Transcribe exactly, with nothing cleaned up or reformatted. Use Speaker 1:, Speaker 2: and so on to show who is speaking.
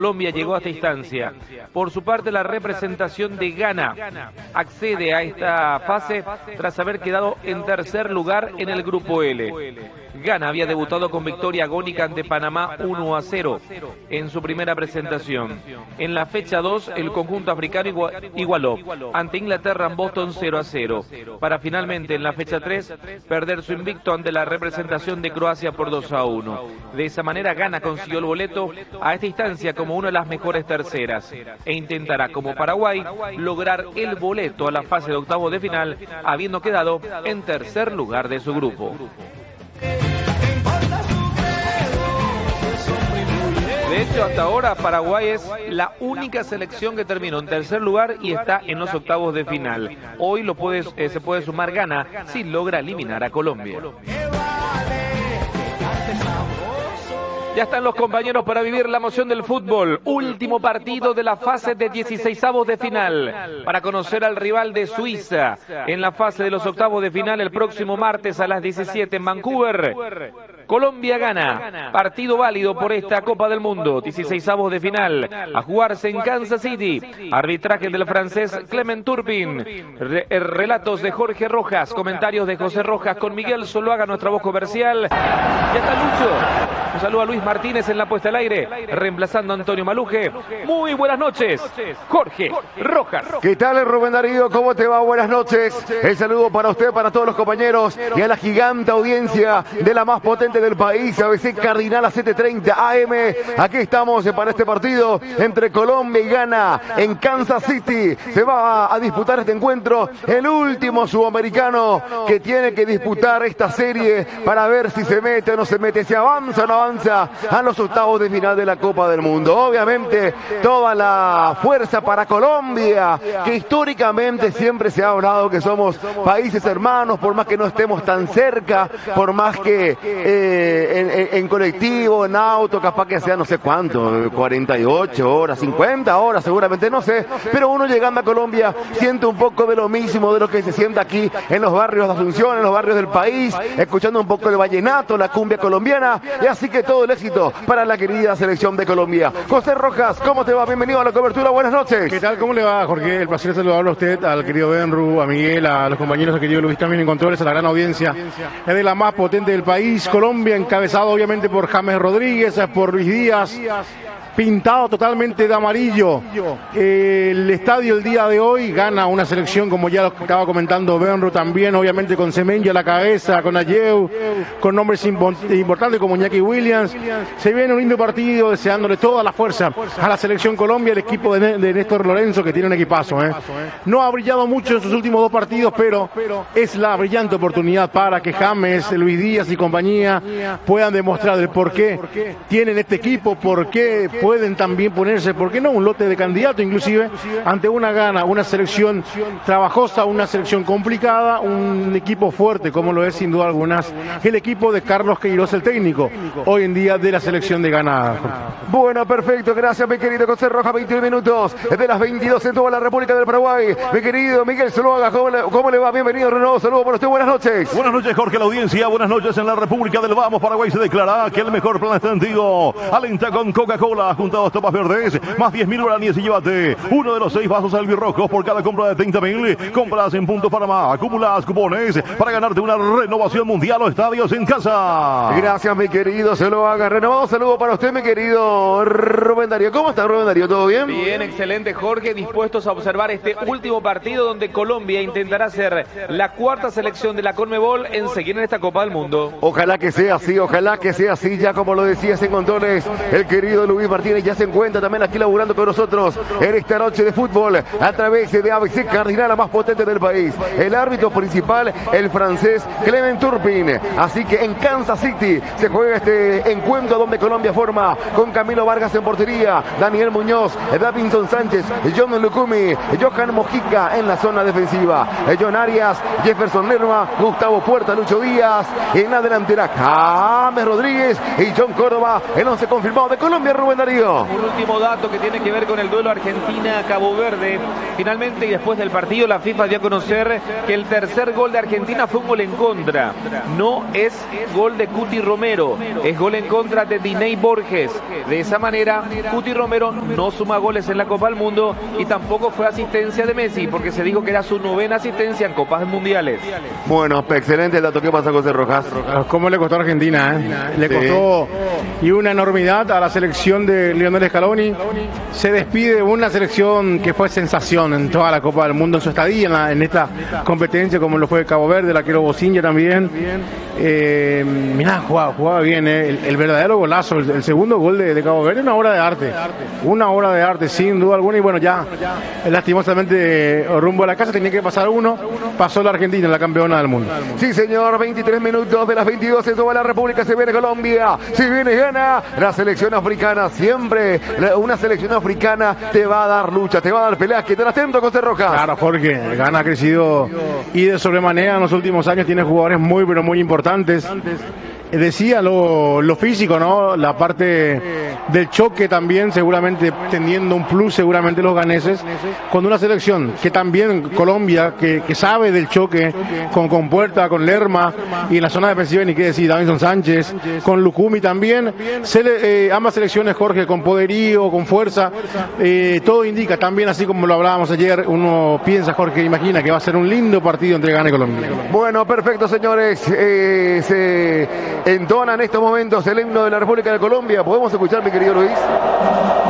Speaker 1: Colombia llegó a esta instancia. Por su parte, la representación de Ghana accede a esta fase tras haber quedado en tercer lugar en el grupo L. Ghana había debutado con victoria agónica ante Panamá uno a cero en su primera presentación. En la fecha dos, el conjunto africano igualó ante Inglaterra en Boston cero a cero, para finalmente en la fecha tres perder su invicto ante la representación de Croacia por dos a uno. De esa manera, Ghana consiguió el boleto a esta instancia como una de las mejores terceras e intentará, como Paraguay, lograr el boleto a la fase de octavos de final, habiendo quedado en tercer lugar de su grupo. De hecho, hasta ahora Paraguay es la única selección que terminó en tercer lugar y está en los octavos de final. Hoy lo puede, eh, se puede sumar Ghana si logra eliminar a Colombia. Ya están los compañeros para vivir la emoción del fútbol. Último partido de la fase de dieciseisavos de final. Para conocer al rival de Suiza en la fase de los octavos de final el próximo martes a las diecisiete en Vancouver. Colombia gana. Partido válido por esta Copa del Mundo. dieciseisavos de final. A jugarse en Kansas City. Arbitraje del francés Clement Turpin. Re relatos de Jorge Rojas. Comentarios de José Rojas con Miguel Zuluaga, nuestra voz comercial. Ya está Lucho. Un saludo a Luis Martínez en la puesta al aire, reemplazando a Antonio Maluje. Muy buenas noches, Jorge Rojas.
Speaker 2: ¿Qué tal, Rubén Darío? ¿Cómo te va? Buenas noches. El saludo para usted, para todos los compañeros y a la gigante audiencia de la más potente del país, A B C Cardinal a setecientos treinta A M. Aquí estamos para este partido entre Colombia y Ghana en Kansas City. Se va a disputar este encuentro, el último sudamericano que tiene que disputar esta serie para ver si se mete o no se mete, si avanza o no avanza a los octavos de final de la Copa del Mundo. Obviamente toda la fuerza para Colombia, que históricamente siempre se ha hablado que somos países hermanos, por más que no estemos tan cerca, por más que eh, en, en, en colectivo, en auto, capaz que sea no sé cuánto, cuarenta y ocho horas, cincuenta horas seguramente, no sé, pero uno llegando a Colombia siente un poco de lo mismo de lo que se siente aquí en los barrios de Asunción, en los barrios del país, escuchando un poco el vallenato, la cumbia colombiana, y así que todo el éxito para la querida selección de Colombia. José Rojas, ¿cómo te va? Bienvenido a la cobertura, buenas noches.
Speaker 3: ¿Qué tal? ¿Cómo le va, Jorge? El placer de saludarlo a usted, al querido Benru, a Miguel, a los compañeros, al querido Luis también en controles, a la gran audiencia. Es de la más potente del país, Colombia, encabezado obviamente por James Rodríguez, por Luis Díaz, pintado totalmente de amarillo. El estadio el día de hoy gana una selección, como ya lo estaba comentando Benro, también obviamente con Semenya a la cabeza, con Ayew, con nombres importantes como Iñaki Williams. Se viene un lindo partido, deseándole toda la fuerza a la selección Colombia, el equipo de, de Néstor Lorenzo, que tiene un equipazo, ¿eh? No ha brillado mucho en sus últimos dos partidos, pero es la brillante oportunidad para que James, Luis Díaz y compañía puedan demostrar el por qué tienen este equipo, por qué pueden también ponerse, ¿por qué no?, un lote de candidato inclusive ante una gana, una selección trabajosa, una selección complicada, un equipo fuerte como lo es sin duda algunas el equipo de Carlos Queiroz, el técnico hoy en día de la selección de Ghana.
Speaker 2: Bueno, perfecto, gracias mi querido José Rojas, veintiún minutos de las veintidós en toda la República del Paraguay. Mi querido Miguel Zuluaga, ¿cómo le, cómo le va? Bienvenido, Renaud, saludos para usted, buenas noches.
Speaker 4: Buenas noches, Jorge, la audiencia, buenas noches. En la República del Vamos, Paraguay se declara que el mejor plan está en Tigo. Alenta con Coca-Cola junto a dos topas verdes, más diez mil guaraníes y llévate uno de los seis vasos albirrojos por cada compra de treinta mil. Compras en Punto Panamá, acumulas cupones para ganarte una renovación mundial o estadios en casa.
Speaker 2: Gracias, mi querido, se lo haga renovado. Saludo para usted, mi querido Rubén Darío. ¿Cómo está, Rubén Darío? ¿Todo bien?
Speaker 1: Bien, excelente, Jorge. Dispuestos a observar este último partido donde Colombia intentará ser la cuarta selección de la Conmebol en seguir en esta Copa del Mundo.
Speaker 2: Ojalá que sea así, ojalá que sea así, ya como lo decías en controles, el querido Luis Martínez ya se encuentra también aquí laburando con nosotros en esta noche de fútbol a través de A B C Cardinal, la más potente del país. El árbitro principal, el francés Clement Turpin. Así que en Kansas City se juega este encuentro donde Colombia forma con Camilo Vargas en portería, Daniel Muñoz, Davinson Sánchez, John Lucumi, Johan Mojica en la zona defensiva, John Arias, Jefferson Lerma, Gustavo Puerta, Lucho Díaz en la delantera, James Rodríguez y John Córdoba, el once confirmado de Colombia. Rubén Darío. Darío.
Speaker 1: Un último dato que tiene que ver con el duelo Argentina-Cabo Verde. Finalmente, y después del partido, la FIFA dio a conocer que el tercer gol de Argentina fue un gol en contra. No es gol de Cuti Romero, es gol en contra de Diney Borges. De esa manera, Cuti Romero no suma goles en la Copa del Mundo y tampoco fue asistencia de Messi, porque se dijo que era su novena asistencia en Copas Mundiales.
Speaker 2: Bueno, excelente el dato. ¿Qué pasa, José Rojas?
Speaker 3: ¿Cómo le costó a Argentina? Eh? Le
Speaker 2: Sí.
Speaker 3: costó y una enormidad a la selección de Lionel Scaloni. Se despide una selección que fue sensación en toda la Copa del Mundo en su estadía en, la, en esta competencia, como lo fue Cabo Verde, la quiero Bocinha también. Eh, mirá, jugaba, jugaba bien, eh. el, el verdadero golazo, el, el segundo gol de, de Cabo Verde, una obra de arte, una obra de arte sin duda alguna. Y bueno, ya lastimosamente rumbo a la casa tenía que pasar uno, pasó la Argentina, la campeona del mundo.
Speaker 2: Sí, señor, veintitrés minutos de las veintidós, se suma la República, se viene Colombia, si viene gana la selección africana, siempre una selección africana te va a dar lucha, te va a dar peleas, que te atento, José Rojas.
Speaker 3: Claro, Jorge, Ghana ha crecido y de sobremanera en los últimos años, tiene jugadores muy pero muy importantes. Decía lo, lo físico, ¿no? La parte del choque también, seguramente teniendo un plus, seguramente los ganeses, con una selección que también Colombia, que, que sabe del choque, con Compuerta, con Lerma, y en la zona defensiva ni qué decir, Davinson Sánchez, con Lucumi también, se le, eh, ambas selecciones, Jorge, con poderío, con fuerza, eh, todo indica también, así como lo hablábamos ayer, uno piensa, Jorge, imagina que va a ser un lindo partido entre Ghana y Colombia.
Speaker 2: Bueno, perfecto, señores, eh, se entona en estos momentos el himno de la República de Colombia. ¿Podemos escuchar, mi querido Luis?